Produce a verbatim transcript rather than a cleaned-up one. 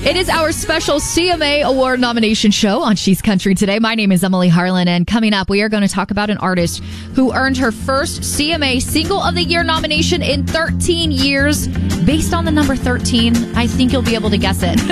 It is our special C M A Award nomination show on She's Country Today. My name is Emily Harlan, and coming up, we are going to talk about an artist who earned her first C M A Single of the Year nomination in thirteen years. Based on the number thirteen, I think you'll be able to guess it.